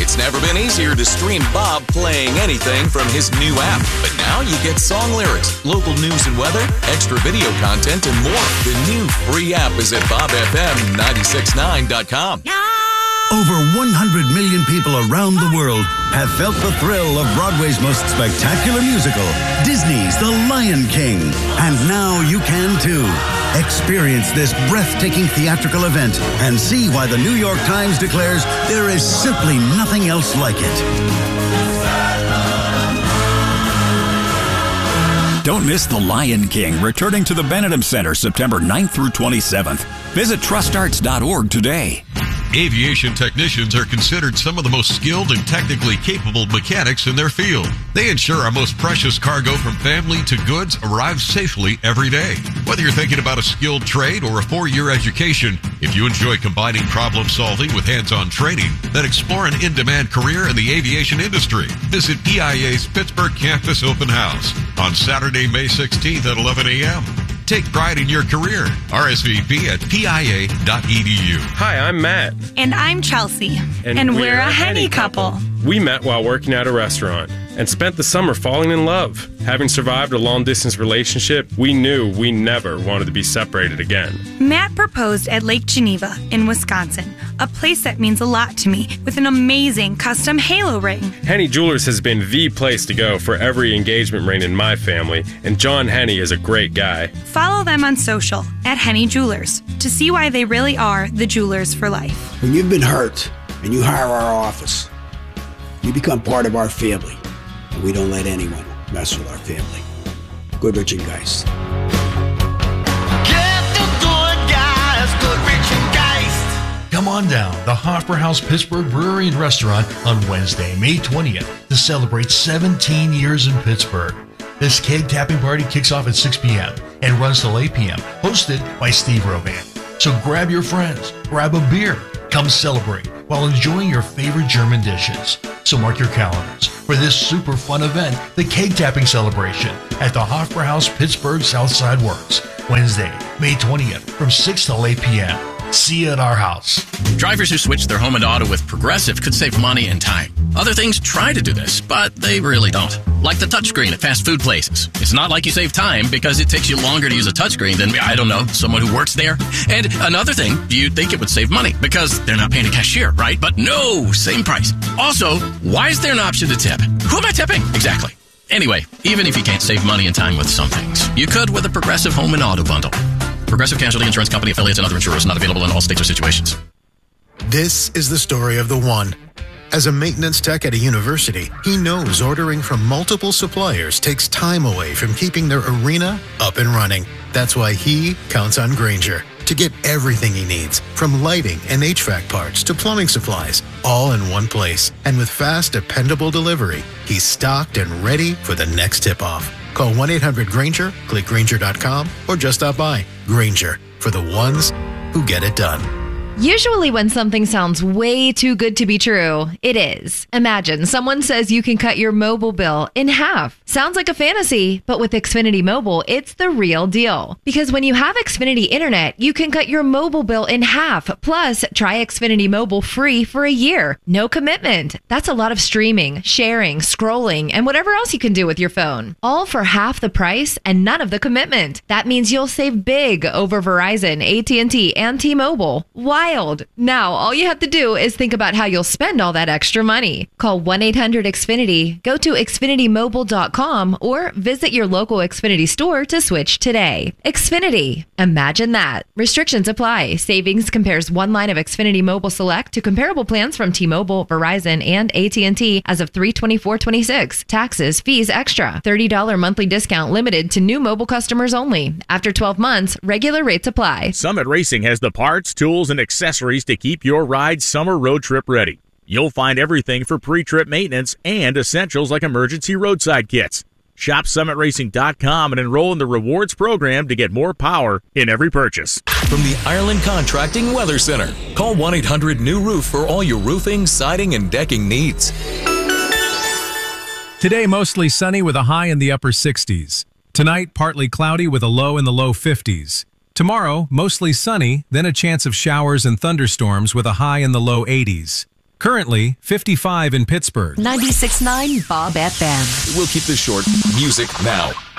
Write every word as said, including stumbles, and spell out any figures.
It's never been easier to stream Bob playing anything from his new app. But now you get song lyrics, local news and weather, extra video content, and more. The new free app is at bob f m nine six nine dot com. Over one hundred million people around the world have felt the thrill of Broadway's most spectacular musical, Disney's The Lion King. And now you can too. Experience this breathtaking theatrical event and see why the New York Times declares there is simply nothing else like it. Don't miss The Lion King, returning to the Benedum Center September ninth through twenty-seventh. Visit trust arts dot org today. Aviation technicians are considered some of the most skilled and technically capable mechanics in their field. They ensure our most precious cargo from family to goods arrives safely every day. Whether you're thinking about a skilled trade or a four-year education, if you enjoy combining problem solving with hands-on training, then explore an in-demand career in the aviation industry. Visit P I A's Pittsburgh Campus Open House on Saturday, May sixteenth at eleven a.m. Take pride in your career. R S V P at P I A dot E D U. Hi, I'm Matt. And I'm Chelsea. And, and we're, we're a Henny Henny couple. couple. We met while working at a restaurant and spent the summer falling in love. Having survived a long-distance relationship, we knew we never wanted to be separated again. Matt proposed at Lake Geneva in Wisconsin, a place that means a lot to me, with an amazing custom halo ring. Henny Jewelers has been the place to go for every engagement ring in my family, and John Henny is a great guy. Follow them on social at Henny Jewelers to see why they really are the jewelers for life. When you've been hurt and you hire our office, you become part of our family, and we don't let anyone mess with our family. Goodrich and Geist. Get the good guys, Goodrich and Geist. Come on down to Hoffer House Pittsburgh Brewery and Restaurant on Wednesday, May twentieth to celebrate seventeen years in Pittsburgh. This keg tapping party kicks off at six p.m. and runs till eight p.m., hosted by Steve Roban. So grab your friends, grab a beer, come celebrate while enjoying your favorite German dishes. So mark your calendars for this super fun event, the Keg Tapping Celebration at the Hoffer House Pittsburgh Southside Works, Wednesday, May twentieth from six till eight p.m. See you at our house. Drivers who switch their home and auto with Progressive could save money and time. Other things try to do this, but they really don't. Like the touchscreen at fast food places. It's not like you save time because it takes you longer to use a touchscreen than, I don't know, someone who works there. And another thing, you'd think it would save money because they're not paying a cashier, right? But no, same price. Also, why is there an option to tip? Who am I tipping? Exactly. Anyway, even if you can't save money and time with some things, you could with a Progressive Home and Auto Bundle. Progressive Casualty Insurance Company, affiliates, and other insurers not available in all states or situations. This is the story of the one. As a maintenance tech at a university, he knows ordering from multiple suppliers takes time away from keeping their arena up and running. That's why he counts on Grainger to get everything he needs, from lighting and H V A C parts to plumbing supplies, all in one place. And with fast, dependable delivery, he's stocked and ready for the next tip-off. Call one eight hundred Grainger, click Grainger dot com, or just stop by. Grainger, for the ones who get it done. Usually when something sounds way too good to be true, it is. Imagine someone says you can cut your mobile bill in half. Sounds like a fantasy, but with Xfinity Mobile, it's the real deal. Because when you have Xfinity Internet, you can cut your mobile bill in half. Plus, try Xfinity Mobile free for a year. No commitment. That's a lot of streaming, sharing, scrolling, and whatever else you can do with your phone. All for half the price and none of the commitment. That means you'll save big over Verizon, A T and T, and T-Mobile. Why? Now, all you have to do is think about how you'll spend all that extra money. Call one eight hundred X Finity, go to Xfinity Mobile dot com, or visit your local Xfinity store to switch today. Xfinity. Imagine that. Restrictions apply. Savings compares one line of Xfinity Mobile Select to comparable plans from T-Mobile, Verizon, and A T and T as of three twenty-four twenty-six. Taxes, fees extra. thirty dollars monthly discount limited to new mobile customers only. After twelve months, regular rates apply. Summit Racing has the parts, tools, and accessories to keep your ride summer road trip ready. You'll find everything for pre-trip maintenance and essentials like emergency roadside kits. Shop summit racing dot com and enroll in the rewards program to get more power in every purchase. From the Ireland Contracting Weather Center, call one eight hundred new roof for all your roofing, siding, and decking needs. Today, mostly sunny with a high in the upper sixties. Tonight, partly cloudy with a low in the low fifties. Tomorrow, mostly sunny, then a chance of showers and thunderstorms with a high in the low eighties. Currently, fifty-five in Pittsburgh. ninety-six point nine Bob F M. We'll keep this short. Music now.